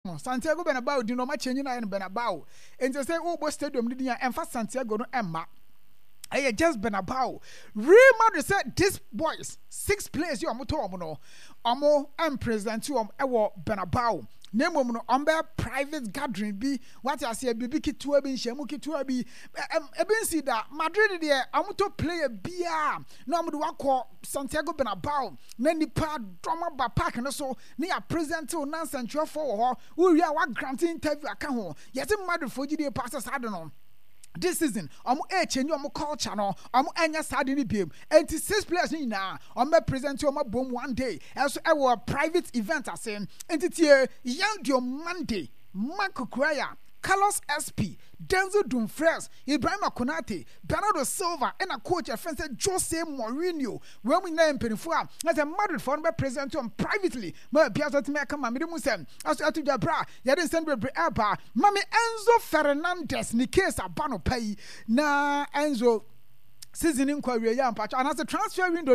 Santiago Bernabeu di no ma change na Bernabeu. And they say oh stadium ni dia emfa Santiago no emma. Hey, just Bernabeu. Real Madrid said this boys 6 players you amoto omo no present you ewo Bernabeu. Name no private gathering bi what I say bibi kitua bi nhyamu kitua bi e see that Madrid there amoto player bia no amodo wakọ Santiago Bernabeu na nipa drama ba park no so na ya present o na central for ho we wa grant interview aka ho yete Madrid for gide passes ade no. This season, change culture no, enya side ni biem. 6 players ni na, present you boom one day. Also, our private event as in entity young Monday, Marco Craya, Carlos SP, Denzel Dumfries, Ibrahim Konate, Bernardo Silva, and a coach, a friend said Jose Mourinho. When we name Penifua, as a Madrid for present him privately, but Piazza to make a mammy Musem, as to Jabra, Yadin Sandra Abba, Mammy Enzo Fernandez, Nikesa Bano Pay, na Enzo. Season inquiry patch and as a transfer window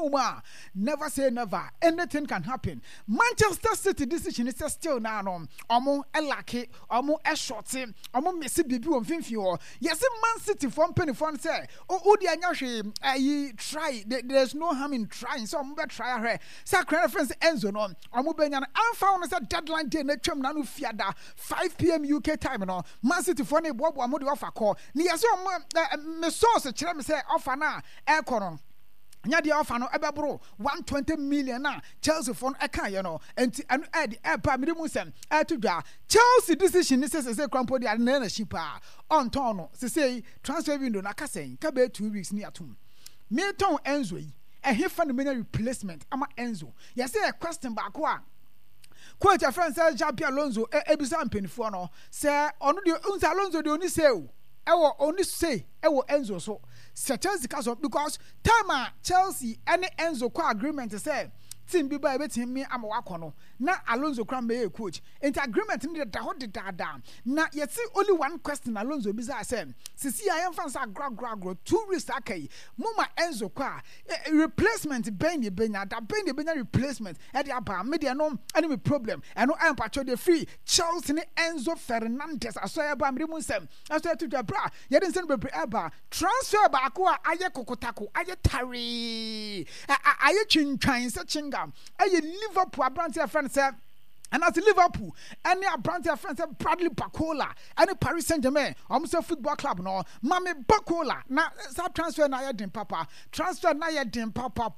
never say never, anything can happen. Manchester City decision is still now omo elake omo eshorty omo messi bibi on finfio. Yes, Man City from penny fund say di anya try there's no harm in trying, so omo be try her say current friends Enzo no omo benya and found say deadline day na twam na no fiada 5 p.m. UK time no Man City for na bobo omo de offer call ni yes omo me source kire me say offer na ekono nya de offer no ebebro 120 million na Chelsea phone eka ye no enti anu edi eba me mu sem etudwa Chelsea decision ni say krampo de na shipa on ton no say transfer window na kasen ka be 2 weeks ni atum me ton Enzo yi ehefa no menya replacement ama Enzo ye say a question back wa coach a friend say Xabi Alonso ebisa mpenifo no say onu de unsa Alonso de oni say o ewo oni say ewo Enzo so Chelsea because time Chelsea any Enzo co agreement say team bi ba betim me ama wakono na Alonso kram be coach into agreement ni da ho de da na yet only one question Alonso bi say sisi I am fans gra 2 weeks akai mama Enzo kwa replacement ben ye benya da ben ye benya replacement e dey aba me dey no any problem and no am patcho dey free Chelsea ni Enzo Fernandez asoya ba me mu nsem asoya to bra ye dey send be aba transfer ba ko aye kokotako aye tari aye twintwan se chinga aye Liverpool abrantia friend say and as Liverpool any abrantia friend say Bradley Barcola any Paris Saint-Germain say football club no mame Barcola na sa transfer na yedin papa transfer na yedin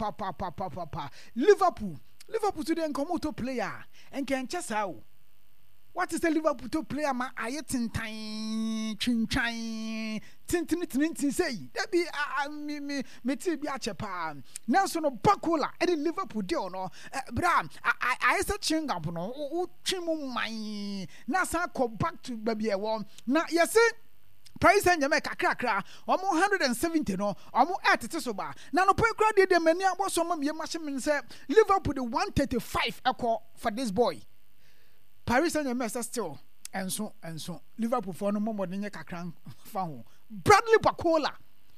papa Liverpool today nkomo to player and can chess how what is the Liverpool to player ma ayetin tan chinchan tin say that be me ti bi achepa now so no Barcola e Liverpool dey no bra I say chinga no o twimu man na sa go back to baby e wo na yes Paris Saint-Germain kakra omo 170 no omo atete so ba na no pay crowd dey mani aboso ma me machine say Liverpool the 135 echo for this boy Paris Saint-Germain still and so Liverpool for no more than kakran fa Bradley Barcola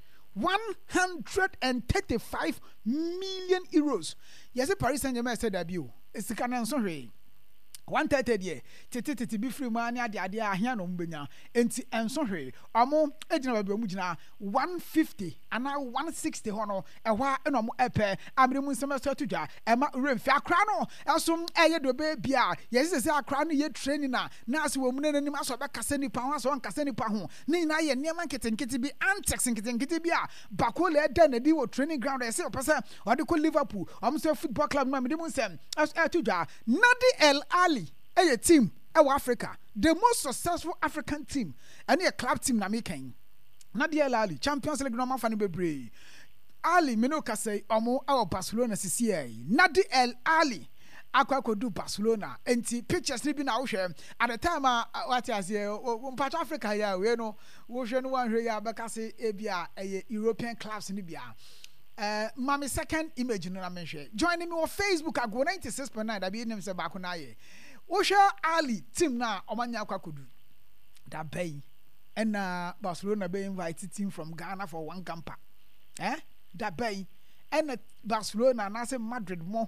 135 million euros. Yes, Paris Saint-Germain said debut. It's can so re 130 ye tete be free man ade ahia no mbenya enti enso hwe omo ejina ba mu gina 150 ana 160 hono ehwa eno mo epe amre mu semester to dwa ema remfi akra no eso eye do be bia yes say akra no ye training na ase wo mu nanim aso be kasa nipa ho aso nkasa nipa ho ni na ye niam nkete bi antex nkete bi a Barcola eda na di wo training ground e say opese ode ko Liverpool omo say football club ma me mu sem aso to dwa Nadi El Ali a team Africa, the most successful African team, and a club team na making. Nadia El Ali, Champions League no man fani bebre. Ali Menoka say omo our Barcelona CCA. Nadi El Ali akwa do Barcelona. Enti pictures ni bi na wohwe at the time what you say patch Africa ya we no wohwe no wan hwe ya bekase ebia European clubs ni bia. Mami second image no na menhwe. Joining me on Facebook I go 96.9 that be name say back na ye. Osha Ali team na omanya kwakodu da bay and Barcelona be invited team from Ghana for one camper da bay and Barcelona na say Madrid mo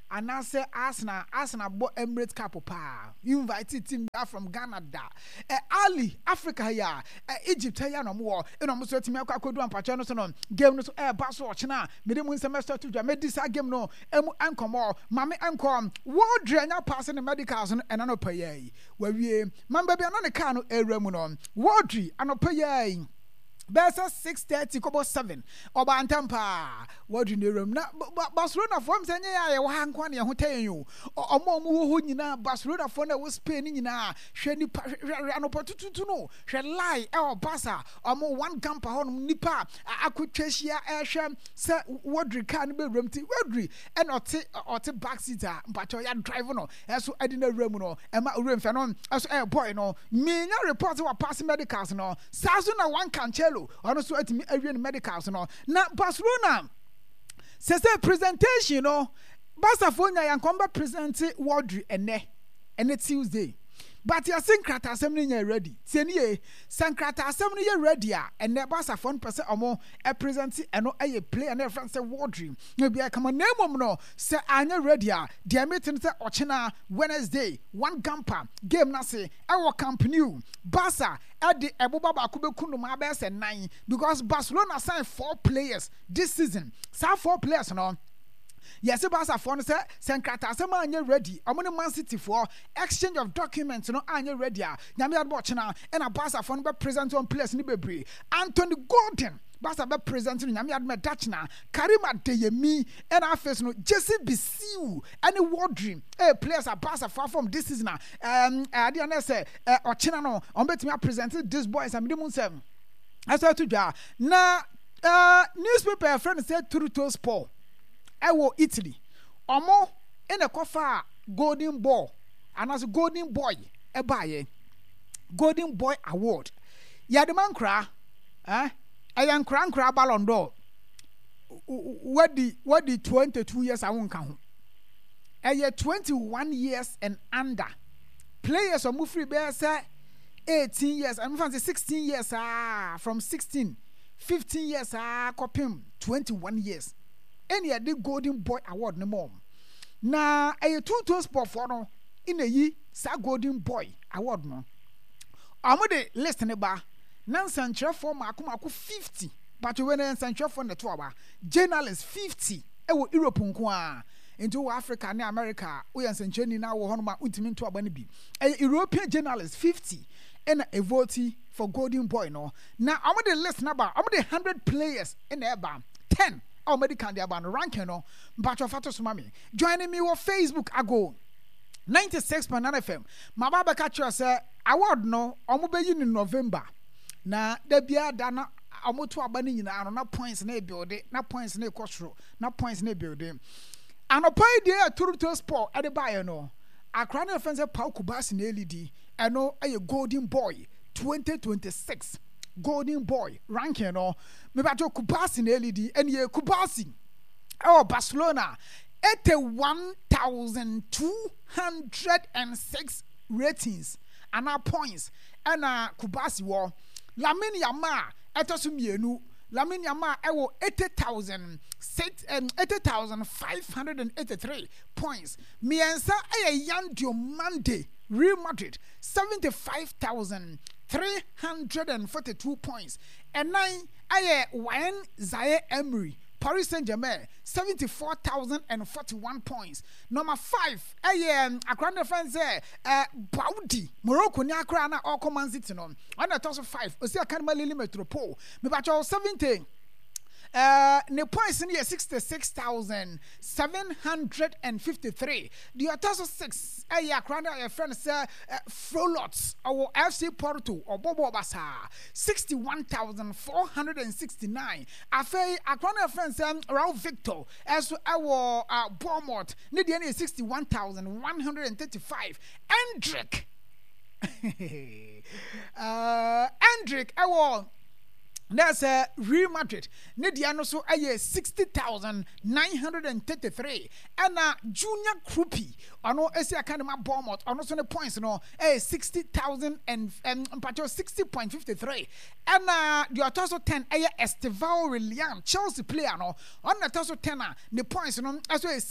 and I say Arsenal bought Emirates Cup pa. You invited team from Ghana da. Ali Africa ya Egypt ya no more. And almost to me ko do ampa no so no game no so baso ochina me dem semester to dwa me dis game no ankomo mame ankom world dranya pass in the medicals and anopa ye we mamba bia no ne car no ewra no world anopa ye Besa 6:30 kobo 7 oba antampa wadu ne room na Barcelona form se nya ya wa hankwa ne ho tan yo omo ho nyina Barcelona form na wo Spain nyina hwe ni anopa tututu no hwe lie e Barca omo one camp ho no nipa akotwahia hwe se Rodri car ne be room ti Rodri e no ote back seat a mpacho ya drive no eso adi na room no e ma room fe no eso boy no me nya report wa pass medicals no sazo na one Cancelo ono so atimi awie medicals no na Barcelona say presentation no Barca for nya yankomba present Rodri ene Tuesday but ya sinkrata asem no nya ready tienie sankrata asem no ye ready a ene Barca for person omo e present eno aye play and friend say Rodri no bia come na mom no say anya ready a dia meeting say ochina Wednesday one gampa game na say e wo Camp Nou Barca at the Eboba Bakubekundu Mabes and 9 because Barcelona signed 4 players this season. Some 4 players no. Yes, Barca for say Sankrata sama anya ready. Among Man City for exchange of documents no anya ready. Nyame adbochina and a Barca for be present on players ni bebre. Anthony Gordon Barca be present ni nyame adme Dachna Karima Deyemi and our face no Jesse Bisiu and Rodri players are Barca far from this season I didn't say ochina no on betimi present this boys and dem say as to ja na newspaper friend said Turuto Sport Ewo Italy omo in a kofa golden ball and as golden boy ebaye golden boy award ya de man kra ayan kra Ballon d'Or what the 22 years I won't count 21 years and under players are moving be say 18 years I'm fancy 16 years from 16 15 years copim 21 years any the golden boy award no more na two sport for no in a ye sa golden boy award no amode list ne ba nan santre form akoma 50 but when santre form the two journalists 50 e wo Europe nko a into Africa and America we yan santre ni na wo hono ma untimi to aba ne bi European journalists 50 and a vote for golden boy no na amode list na ba amode 100 players in the ba 10 already can they about ranking no but of fatos mami joining me on Facebook ago 96.9 FM my baba catch us award no omo be yin in November na da bia da na omo to aba ni nyina no na points na build na points na ekosro na points na build and opai dey Turuto Sport e dey buy no akra na fence Pau Kubasi na LED eno a golden boy 2026 golden boy ranking no me ba to Kubasi na LED and ye Kubasi Barcelona 81,206 ratings and our points and Kubasi wo Lamine Yamal etosu mienu Lamine Yamal 80,583 points miensa Yan Diomande Real Madrid 75,342 points and 9 Wayne Zaire Emery Paris Saint-Germain 74,041 points. Number 5 Akranda friends Baudi Morocco ni akra na all Man City no on the top of 5 Osi Akanma Lille Metropole me ba 70 ne points in 66,753 the other 6 Akranda your friend say Frolots or FC Porto or Bobo Basa 61,469 afei Akranda friends Raul Victor as our Bournemouth ne dey 61,135 Endrick Endrick That's Real Madrid. Nidiano so 60,933. And Junior Krupi. I know I kind of my Bournemouth. I know some points. 60,000 and 60.53. And the Atoso 10. Esteval William Chelsea player. No, on the Atoso 10. The points. As well as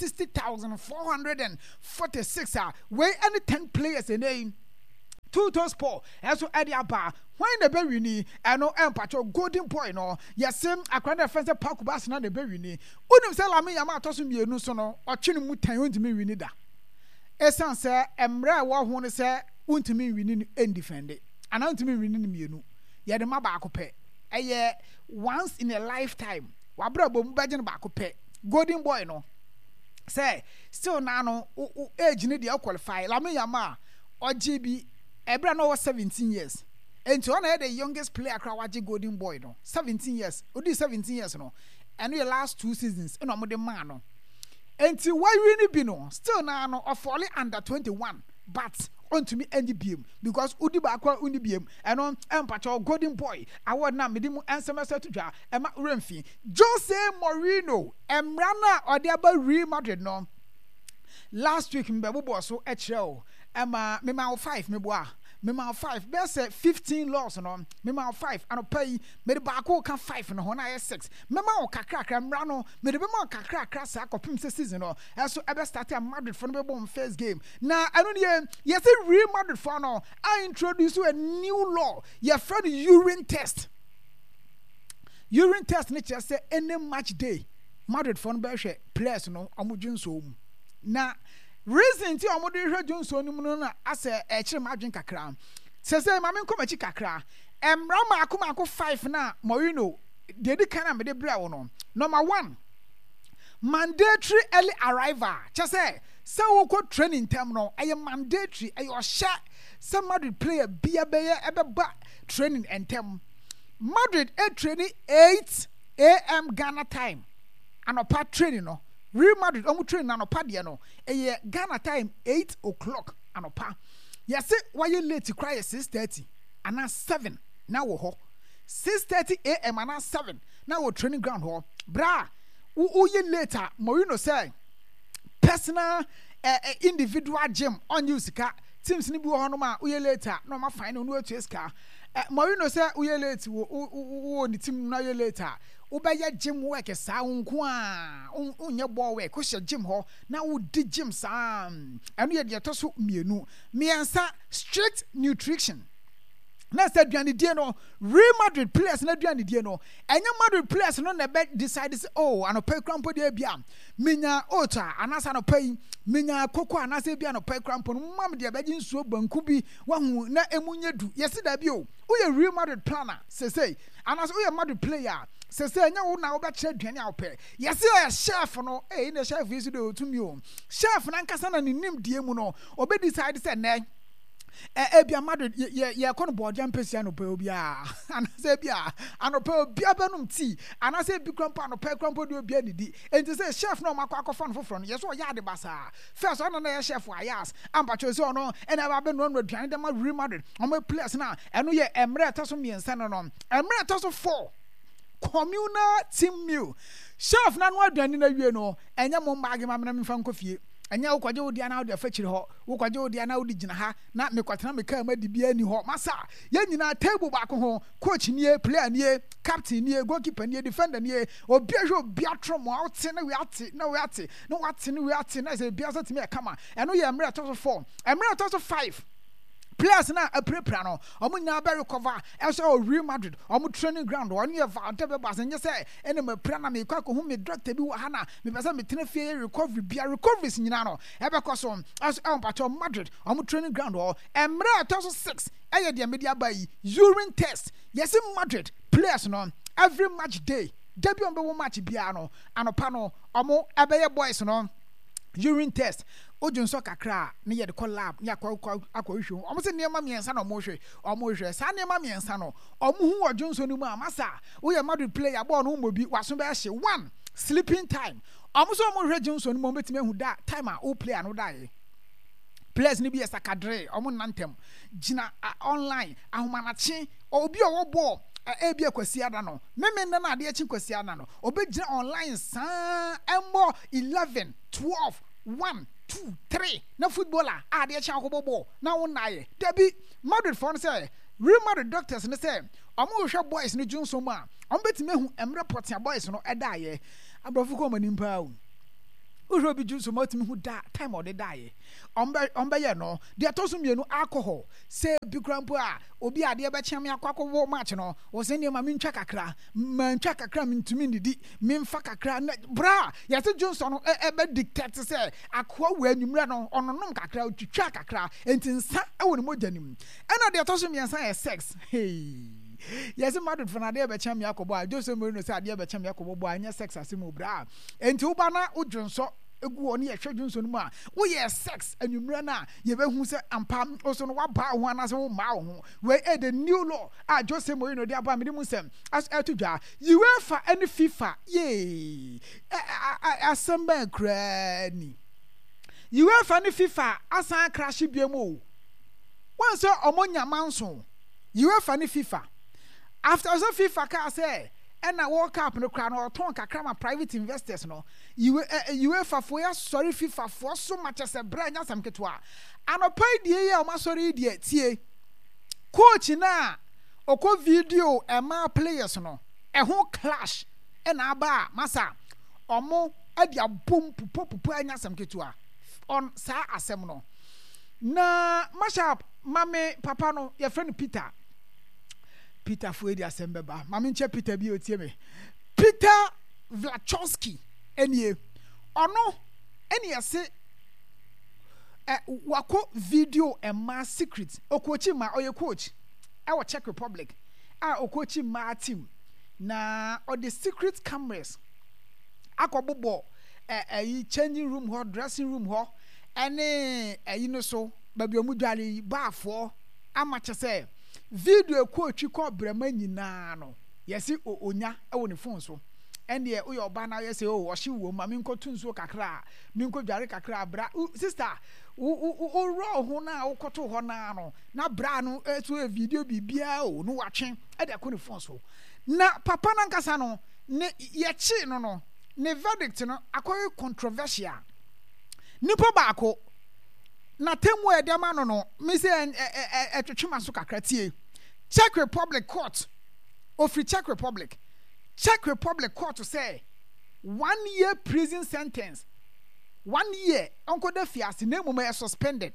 60,446. Where any 10 players in name. Tutor Sport, as well as the bar. When the Berrini, I know Empatro, Golden Boy, no, yes, I can't defend the Park Bass and the Berrini. Wouldn't sell a me a matosum you no sono, or Chinimutan to me winida. Esan, sir, Emra, what to say, won't to me winning and defend it. And out to me winning you. Yet the Mabaco pay. A year once in a lifetime. Wabra Bombajan Baco pay. Golden Boy, no. Say, still nano, age need the qualify, Lamy Yama, or GB. Ebra no was 17 years. And to honor the youngest player Krawaji Golden Boy no 17 years. Odi 17 years no. And the last 2 seasons no mo de man no. And to why really be no still now no of only under 21 but on to me any beam because Udi Bakwa Uni beam and on Empacho Golden Boy I want na medimu answer to draw Emma Renfi Jose Mourinho Emrana or the about Real Madrid no. Last week mbebo bo so HL Emma me 5 me boa me 5 best 15 loss no me 5 and pay me the back can 5 no na 6 me ma kakra mra no me the be ma kakra sa kopim season no so ebe start a Madrid for no be first game na I don't yes Real Madrid for no I introduce you a new law your friend urine test ni just say any match day Madrid for no be players no amujun so na reason ti omo de hwe Johnson no na ase e kire madwen kakra se ma me nkoma chi kakra emra maako 5 na Mourinho de kan me de bra wo no number 1 mandatory early arrival say wo ko training time no eye mandatory eye o sha some Madrid player bia be ba training and time Madrid training 8 a.m. Ghana time anopa training no Real Madrid omu train na anopa de no Ghana time 8 o'clock anopa yes why you late cry 6:30 and 7 na wo ho 6:30 a.m. and 7 na wo training ground ho bra wo ye later Mourinho say personal individual gym on you sika teams ni bi wo no ma wo ye later no ma fine no atu sika Mourinho say wo ye late wo ni team na ye later Ubaya gym work sa unko a unye ball work ko hye gym ho na wo di gym sa anu ye de to so mienu miensa strict nutrition na say duane die no Real Madrid players na duane die no enya Madrid players no na be decide say oh anopa krampo de bia menya ota anasa no pai menya koko anasa bia no pai krampo no mam de be nsuo banku bi wahu na emunye du yesi da bi o we Real Madrid planner say anasa we Madrid player say nya wo na wo be kire duane a wo pe yesi o chef no na chef is do to me o chef na nkasa na nim die mu no obe decide say na Ebia Madrid ye kono board yampesi no pe obia anase bia anope obia benum ti anase bi krampo anope krampo de obia nidi enti say chef no makwa akofo no foforo no yeso o ya de basa first on na ye chef ayas ampacho se ono ena ba be no aduane de ma Real Madrid o me players na eno ye emre taso miensa no emre taso 4 communal team meal chef na no aduane na wie no enya mo mbage ma me mfa nkofie anya wo kwaje odi ana wo de afachiri ho wo kwaje odi ana wo di gina ha na me kwatena me ka ma di bia ni ho masa ye nyina table back ho coach nie player nie captain nie goalkeeper nie defender nie obi ahwe obi atrom out na we ate na we ate no wate na we ate na say bia so timi e kama eno ye emre to 4 emre to 5 players na prepare no omo nya be recover also Real Madrid omo training ground one year valde be bas nye say ene me pra na me kwa ko hu me doctor bi wo ha na me pesa me tena fie recovery bia recoveries nyina no e be koso also pacho Madrid omo training ground o emre to 6 eye de media by urine test yes Madrid players no every match day debi on be wo match bia no anopa no omo ebeye boys no urine test Ojunso kakra na ye de collab ya akwa omo se niema miensa na omo hwe sa niema miensa no omo hu Ojunso ni mu amasa wo ye Madrid player ball no mo bi waso be hye 1 sleeping time omo so omo hwe Ojunso ni mo betime hu da time a o player no da ye players ni bi esakadre omo nantem gina online ahomanache obi owo ball ebia kwasi ada no meme nda na ade echi kwasi ada no obegina online san embo 11 12 1 2 3 na footballer ade echi akobobo na wonaye dabi Madrid for say Real Madrid doctors ne say omo hwe boys ne junso mu a omo betime hu emre potia boys no edaye abrofo ko manimpa o Uro bi juice mo timi hu da time o de dae ombe ye no de atoso mienu alcohol say bi krampo a obi ade e be kyam yakwakowo match no wo se ne ma mentwa kakra mentumi ndidi memfa kakra bra ya se Johnson no e be dictate say akwa wa anwumre no ononom kakra otwitwa kakra enti nsa e woni mojanim ena de atoso miensa e sex hey yes Madrid for na de be kyam yakobo a Jose Mourinho say ade be kyam yakobo bo anya sex asimo bra enti wo ba na odwonso egu oni ye hwedwonso no mu a wo ye sex anwumre na ye be hu se ampa oso no wa ba ho anase wo ma ho we the new law a Jose Mourinho de aba me mu sem as etudwa UEFA and FIFA ye asamba kra ni UEFA and FIFA asan crash biemu won so omonya manso UEFA and FIFA after so FIFA ka say and na World Cup no kra no ton kakra ma private investors no UEFA for ya sorry FIFA for so much as a brand nyasam ketwa anopai die ye o ma sorry die tie coach na okọ video e ma players no e ho clash e na aba masa omo adi abom pupo anyasam ketwa on sa asem no na mashup mame papa no your friend Peter Fuedi asembeba mami nche Peter bi otie me Peter Vlachowski enie ono enie ase wako video ma secret okochi ma oye coach e wo Czech Republic okochi ma team na the secret cameras akobobo changing room ho dressing room ho ene no so babi omudwale baafo amache say video coach ko brema nyina no yesi onya e woni phone so ende o yo ba na yesi o wo hye wo ma me nkotu nso kakra me nkodware kakra bra sister o ro ho na o koto ho na no na bra no etu video bibia o no watwe e de ko ni phone so na papa na nkasa no ne ye chi no ne verdict no akoy controversial nipa baako na temu e dem ano no me say etwetwema so kakra tie Czech Republic court of Czech Republic court to say 1 year prison sentence 1 year onko de fiase na mum e suspended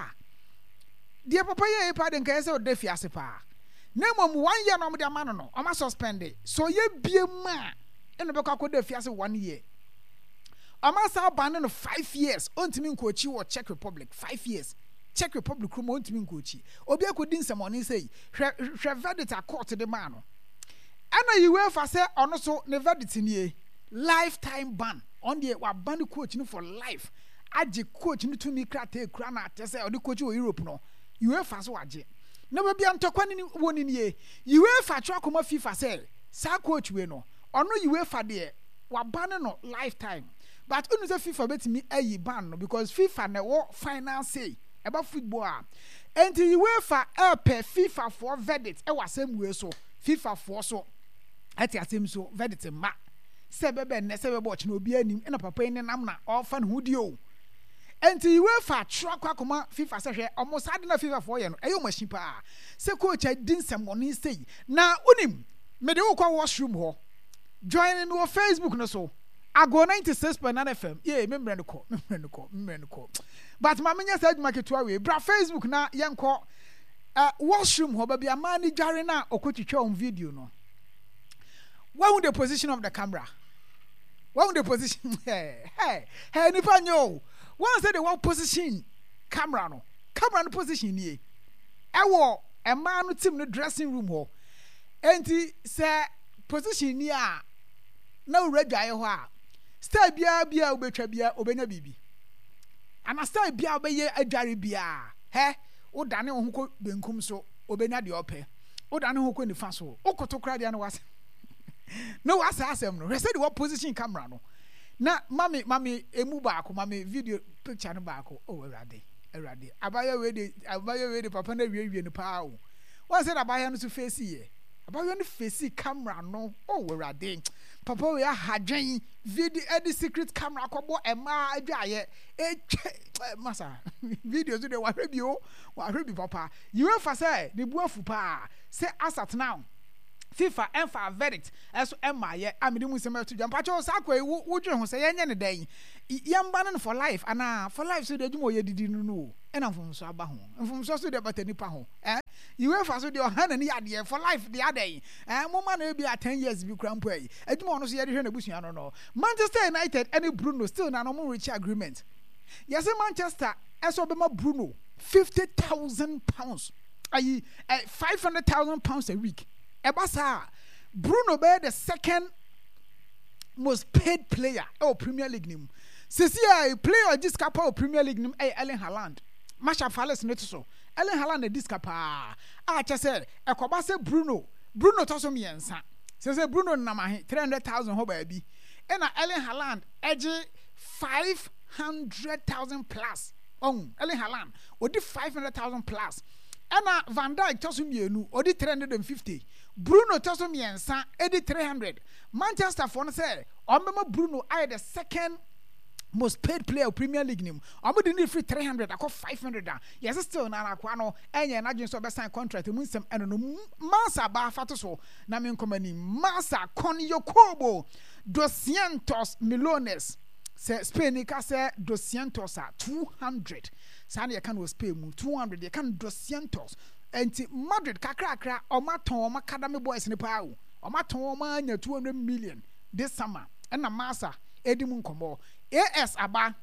de papa ye pa de nka say o de fiase pa na mum 1 year no mo de amano no o ma suspended so ye bie ma e no be kwa ko de fiase 1 year Amasa ban no 5 years ontimi nkochi wo Czech Republic 5 years Czech Republic krumo ontimi nkochi obi akodi nsamoni sei hwe verdict court de man no ana UEFA say ono so ne verdict nie lifetime ban on the wa ban coach no for life age coach no tumi krata ekura na atese odi coach wo Europe no UEFA so age na ba bia ntokwa ni woni nie UEFA twa koma FIFA say sa coach we no ono UEFA de wa ban no lifetime. But unu say FIFA betimi ayi ban no because FIFA na wo final say about football and the UEFA per FIFA for verdict e wasem we so FIFA for so ati asem so verdict ma se bebe ne se bebe ochi na obi anim na papa ni nam na ofa no hudi o and the UEFA try kwakoma FIFA say hwe almost ade na FIFA for ye no eyo machine pa se coach din sem oni say na unim me de wo kwa washroom ho join no Facebook no so I go 96.9 FM. Yeah, remember the call. But my manya said market way. Bra Facebook na yanko washroom ho baby amani jare na okotwitwa on video no. What would the position of the camera? What would the position? Hey, nipa nyo. One say the one position camera no. Camera no position ye. Ewo a man no team no dressing room ho. Enti say position ni a na red aye ho a. Style bia obetwa bia obenya bibi ana style bia obeye adware bia wo dane ho ko benkum so obenya de ope wo dane ho ko nifa so okoto kra de na wase no wase asem no say the what position camera no na mami emu ba ko mami video picture no ba ko erade abaya we de papa na wie no pa o won say abaya no so face ye about you face camera no oh we are there papa we are hadwen video the secret camera kobo ema adwaye masa videos do wa hwebi papa you fa say the buafu pa say as at now FIFA enfa verdict eso ema ye amede mu sema to jampa cho sakwa wo dwe ho say yenye ne dan yamba no for life ana for life so de dwuma ye didi no ena mfomso aba ho mfomso so de batani pa ho you fa so de ohana ne yade for life de adan moma na be 10 years bi krampo yi adwuma no so ye de hwe na busua no Manchester United any Bruno still na no mo reach agreement yes Manchester eso be ma Bruno 50,000 pounds ayi 500,000 pounds a week Ebasa Bruno be the second most paid player Premier League nim. Sisi a player this kapa Premier League nim Erling Haaland. Masha Fales net so. Erling Haaland this kapa. Said ekobase Bruno to so miensa. Sisi Bruno na mahi 300,000 ho ba bi. Na Erling Haaland eje 500,000 plus. Erling Haaland odi 500,000 plus. Ena Van Dijk toso mienu odi 350. Bruno toso miensa edi 300. Manchester for say omema Bruno are the second most paid player of Premier League nim. Omo di need free 300 akọ 500 da. Yes still na akwa no enye na dwen so be sign contract mu nsem eno no Masa ba fato so na me nkomani Masa kon Yokobo 200 millones. Say Spain ka say 200 200 Sani can was pay mu 200 you can 200 enti Madrid kakra o maton o academy boys ni pa o maton o ma nya 200 million this summer and na Masa edi mu nkomo AS aba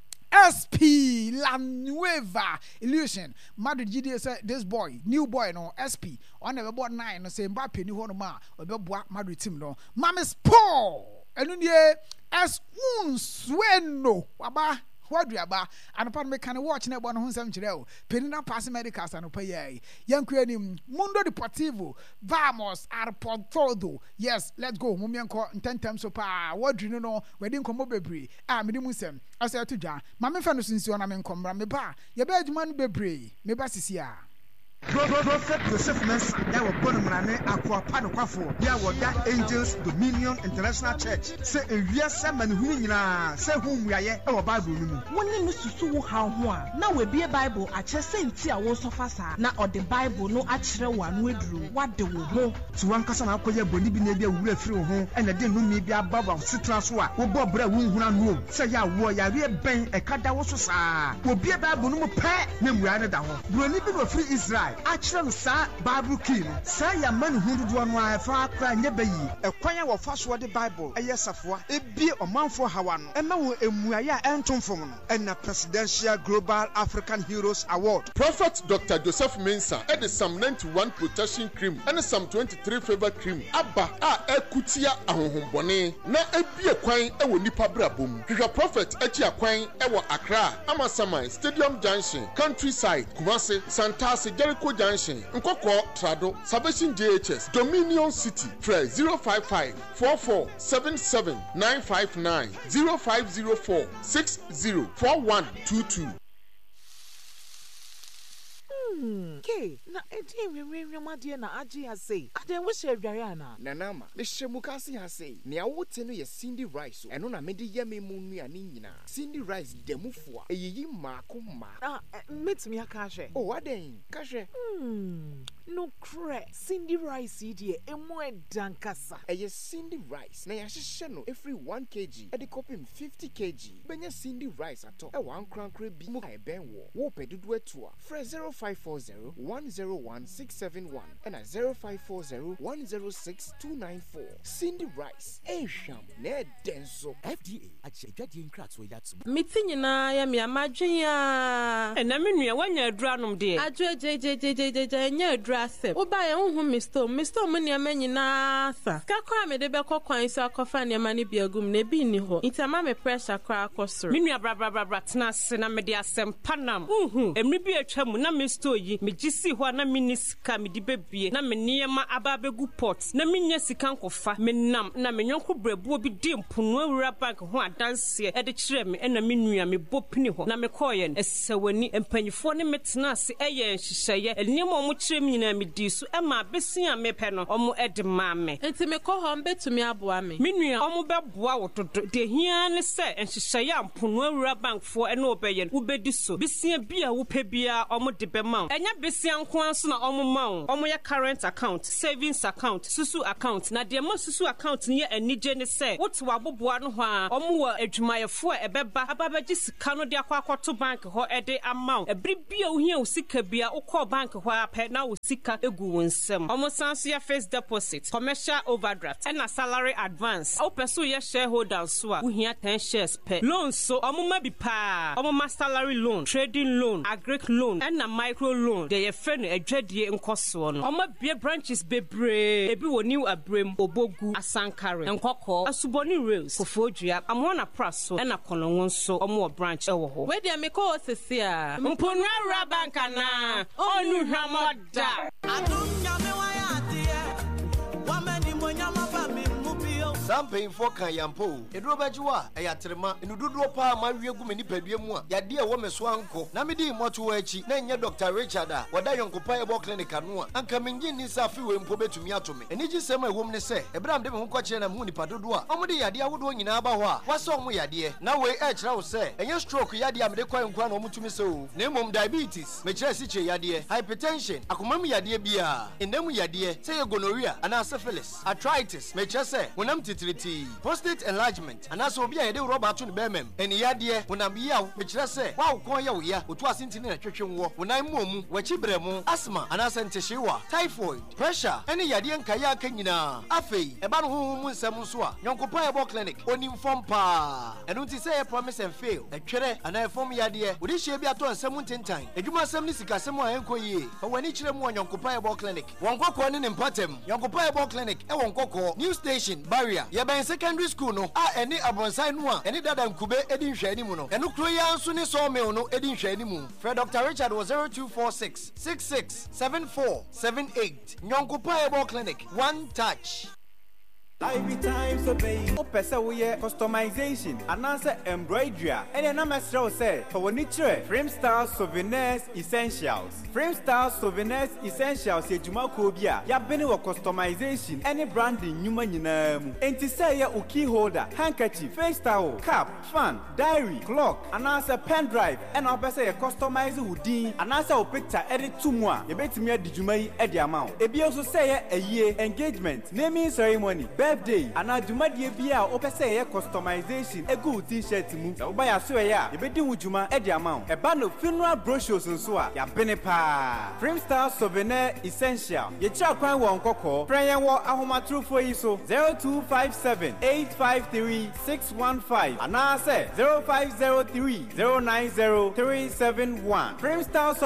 SP La Nueva Illusion Madrid GD say this boy new boy no SP on the board 9 no say Mbappe ni ho no ma obeboa Madrid team no Mames Paul enu nie as sueno aba Wadriaba and upon me can watch na bon ho nsam kire o penina pass medicals and pay ye yankua nim Mundo Deportivo vamos al todo yes let's go mumienko ntentem so pa wadri no wedi nkomo bebre me mu nsam asa to dwa ma me fa no sinsi na me nkombra me ba ye ba adwuma no bebre me ba sisi a Prophet Joseph Mensa, that was born in Rane, Aqua Panoquafo, there was that Angels Dominion International Church. Say a year, Simon Hunina, say whom we are our Bible. One name is Susu Hawa. Now we be a Bible, I just say, Tia was so fast. Now, or the Bible, no actual one withdrew. What do we know? To one cousin, I'll call your body be near we through home, and I didn't maybe a bubble of citrus. What Bob Bra won't say, ya warrior, we bang a cat that was so sad. Will be a Bible no pet, name we are down. We're living free Israel. Actually, sir, Bible King. Say a man who do one wife, cry never ye. A choir of fast word the Bible, a yes of what, a beer or man for Hawan, and now a Muaya Anton from and a Presidential Global African Heroes Award. Prophet Dr. Joseph Mensa, and the Psalm 91 protection cream, and the Psalm 23 favor cream. Abba, a kutia ahombone, na a beer quine, a wunipa brabum. Kika Prophet, Etia quine, Ewa Accra, Amasamai, Stadium Junction, Countryside, Kumasi, Santasi, Jericho Junction, Nkoko, Trado, Salvation JHS, Dominion City, Fred 055 4477 959 0504 604122. Okay, na edi madie na aji ha say. Aden wo she adware ana. Nanama, me shemukasi ha say. Ne awote no ye Cindy Rice. Eno na mede ye me mu nua ni nyina. Cindy Rice demufo a eyiyi maako ma. Ah, metumi aka hwe. Oh, aden, ka hwe. No cre. Cindy Rice die emo edankasa. Eye Cindy Rice. Na ya hye no every 1 kg. E de kopim 50 kg. Benya Cindy Rice ato. E wan krankre bi mu ka ben wo. Wo pedudu atua. Fre 0540 101 671 and a 0540 106 294. Cindy Rice. Sham ne denso. FDA achedwade nkratso yatsu. Mitinyina ya mi amadwen ya. Na me nua wanya aduranom de. Adwe nya adrasem. Oba ya hu Mr. Mo ne amanyina sa. Kakwa me de be kokwan so akofa ne ma ne biagum na bi ni ho. Intama me pressure kra akosoro. Me nua bra tena se na me de asem panam. Emri bi atwa mu na Mr. yi me gisi ho na minisika me di bebie na me niema aba begu pot na menya sika nkofa me nam na me nyonko brabuo bi di mpono awura bank ho adanse e de kire me na me nua me bopini ho na me koye esewani empanyifo ne metena se eye nhyehyeye niema omo kire me nyina nyina me di so e ma besia me pɛ no omo e de ma me enti me kɔ hɔ mbetumi aboa me menua omo bɛboa wo dodo de hia ne sɛ enhyehyɛ ampono awura bank fo e na obɛyɛ wobɛdi so besia bia wo pɛ bia omo de bɛma enya besia nko anso na omo ma wo omo yɛ current account savings account susu account na de ma susu account ne yɛ anije ne sɛ wote waboboa no ho a omo wɔ adwumayɛfo a ɛbɛba ababɛgye sika no de akwakoto bank hɔ e de ama ebri bia wo hia wo sika bia wo call bank hɔ apɛ na wo sika egu wo nsɛm omo sanso yɛ fixed deposit commercial overdraft and a salary advance o person ye shareholder so a wo hia 10 shares per loan so omo ma bi pa omo ma salary loan trading loan agric loan and a micro loan de ye friend adwadie nkoso no omo bie branches bebre ebi wo new abrem obogu asankare nkokɔ asuboni rails fofodua amona praso and a kolonwon so omo branch ewo ho we dia me ko osisi a mponwa bank na onu hwamoda Samping for Kayampo, Edrobajua, Ayatrema, and Ududo Pa, my Riagum Nipeduemua, Yadia woman swanko, Namidi Motuachi, Nanya Dr. Richard, Wadayon Kopayabo Clinic Anua, and coming in this Safi and Pobe to Miatomi, and it is my woman say, Abraham de Munkochen and Muni Padua, Omodi Yadia would win in Abawa, what's song we Yadia, now we edge now say, and your stroke Yadia Medequan Mutumiso, Name diabetes, Mechasiche Yadia, hypertension, Akumami Yadia Bia, and then we Yadia, say gonorrhea, and syphilis, arthritis, Mechase, when I'm prostate enlargement and also be a rubber to bemem and yadia when I'm yao which I say wow koya ya utwas in a churchian war when I'm mum wachibremo asthma and asanteshiwa typhoid pressure any yadian kaya kenyina afe eba no hu nsamuswa yonkopa clinic onim form pa and don't say promise and fail a chere and I form yadia would she be at 17 time eduma sem ni sika sem a enko yi but when each remo yonkopa clinic won kokko ni mpatem yonkopa clinic e won kokko new station barrier Yaban secondary school no any abonsai no a any dada nkube edi nhwa ani mu no eno kro ya nso ni so me no edi nhwa ani mu Fred Dr. Richard was 0246 667478 Nyonkopa Ebo Clinic one touch Live time so baby. Opesa we customization and answer embroidery. And na mesra say for we nitre Frame Star Souvenirs Essentials. Frame Star Souvenirs Essentials e juma ko bia ya bene wo customization any branding nyuma nyina mu. Enti say ya key holder, handkerchief, face towel, cap, fan, diary, clock, and answer pen drive and opesa ya customize hoodie and answer o picture edit to mo. You betimi adi juma yi edi amount. E bi also say a year engagement, naming ceremony, birthday and adwumadie bia opese ye customization a good t-shirt mu so buy aso ya e bedi wujuma e di amount e ba no funeral brochures nso a ya bene pa Frame Star Souvenir Essential ye cha kwan wo nkokɔ prayer wo ahomatrofo yi so 0257853615 and I say 0503090371 Frame Star